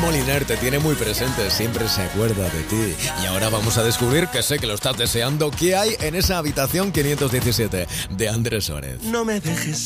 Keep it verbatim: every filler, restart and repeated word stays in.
Moliner te tiene muy presente, siempre se acuerda de ti. Y ahora vamos a descubrir, que sé que lo estás deseando, qué hay en esa habitación quinientos diecisiete de Andrés Suárez. No me dejes